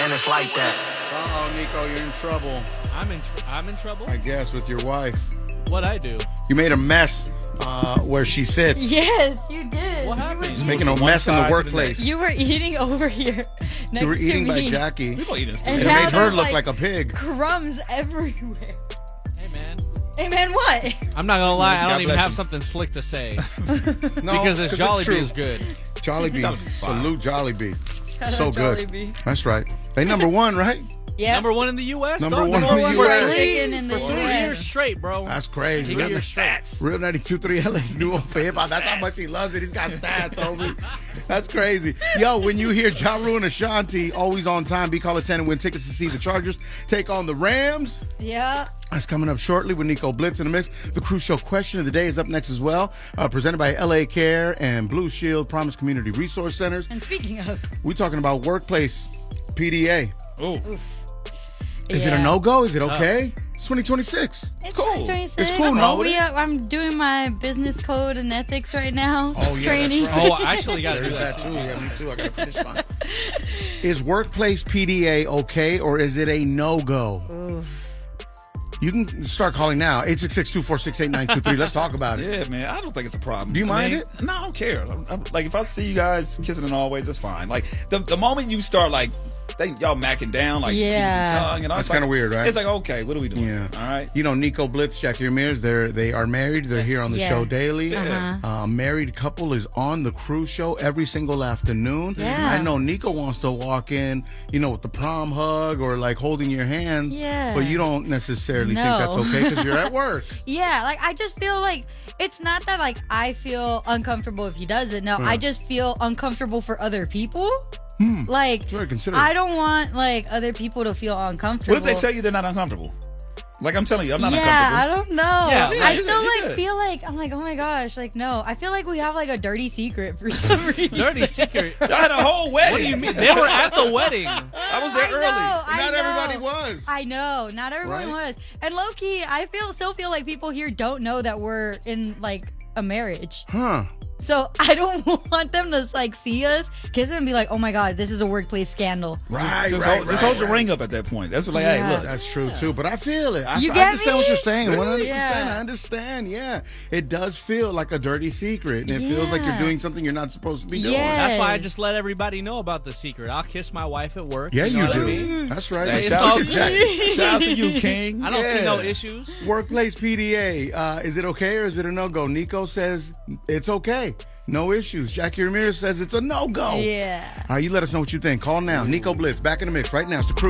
And it's like that. Uh-oh, Nico, you're in trouble. I'm in trouble? I guess with your wife. What'd I do? You made a mess where she sits. Yes, you did. What happened? She's making a mess in the workplace. You were eating over here next You were eating to by me. Jackie. People eating And stupid. It now made her there's, look like a pig. Crumbs everywhere. Hey, man. Hey, man, what? I'm not gonna lie, I God don't even bless have you. something slick to say. No, Because this it's Jollibee true. is good. Jollibee. Jollibee's fine. Salute Jollibee. Shout So out good. Jollibee. That's right. They number one, right? Yeah. Number one in the U.S. Number dog. one in Number the one US. for Chicken in for the 3 US. years straight, bro. That's crazy. He Real, got your stats. Real 92.3 LA's new on for hip hop. That's how much he loves it. He's got stats, homie. That's crazy. Yo, when you hear Ja Rule and Ashanti always on time, be caller 10 and win tickets to see the Chargers take on the Rams. Yeah. That's coming up shortly with Nico Blitz in the mix. The Cruise Show question of the day is up next as well. Presented by LA Care and Blue Shield Promise Community Resource Centers. And speaking of, We're talking about workplace PDA. Oh, Is it a no-go? Is it okay? It's 2026. It's cool. 2026. It's cool, no? I'm doing my business code and ethics right now. Oh, yeah, training. that's right. Oh, I actually got to do There's that. that too. Yeah, me too. I gotta finish mine. Is workplace PDA okay or is it a no-go? Oof. You can start calling now. 866-246-8923. Let's talk about it. yeah, man. I don't think it's a problem. Do you mind I mean, it? No, I don't care. Like, if I see you guys kissing in all ways, that's fine. Like, the moment you start, like, y'all macking down, like, Yeah. cheek to tongue, and all, That's it's like, kinda weird, right? It's like, okay, what are we doing? Yeah. All right. You know, Nico Blitz, Jackie Ramirez, they are married. They're here on the Yeah. show daily. Uh-huh. Married couple is on the cruise show every single afternoon. Yeah. I know Nico wants to walk in, with the prom hug or like holding your hand. Yeah. But you don't necessarily No. think that's okay because you're at work. Yeah, like I just feel like it's not that like I feel uncomfortable if he does it. No, I just feel uncomfortable for other people. Like Very considerate. I don't want like other people to feel uncomfortable. What if they tell you they're not uncomfortable? Like, I'm telling you, I'm not Yeah, I uncomfortable. don't know. Yeah, I you're still good, you're like good. feel like I'm like, oh my gosh, like no. I feel like we have like a dirty secret for some reason. Dirty secret. Y'all had a whole wedding. What do you mean? They were at the wedding. I was there early. Not know. everybody was. I know, not everyone Right? was. And low key, I still feel like people here don't know that we're in like a marriage. Huh. So I don't want them to like see us kiss and be like, "Oh my god, this is a workplace scandal." Right, Just hold your ring up at that point. That's what, like, Yeah. hey, look. That's true too, but I feel it. I You I get understand me? what you're saying. 100%. Yeah. I understand. Yeah, it does feel like a dirty secret, and it feels like you're Yeah. doing something you're not supposed to be doing. Yeah. That's why I just let everybody know about the secret. I'll kiss my wife at work. Yeah, you know you what do. I mean? That's right. Hey, It's shout, all out to good. Jack. Shout out to you, King. I don't see Yeah. no issues. Workplace PDA. Is it okay or is it a no go? Nico says it's okay. No issues. Jackie Ramirez says it's a no go. Yeah. All right, you let us know what you think. Call now. Nico Blitz back in the mix right now. It's the Crew.